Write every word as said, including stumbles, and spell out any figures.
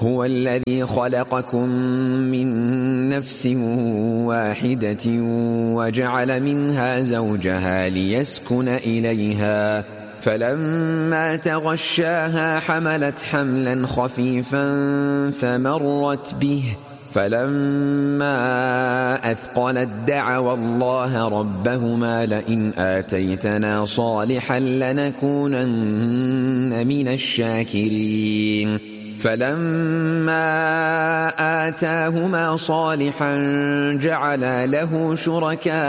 هو الذي خلقكم من نفس واحدة وجعل منها زوجها ليسكن إليها فلما تغشاها حملت حملا خفيفا فمرت به فلما أثقلت دعوا الله ربهما لئن آتيتنا صالحا لنكونن من الشاكرين فلما آتاهما صالحا جعلا له شركاء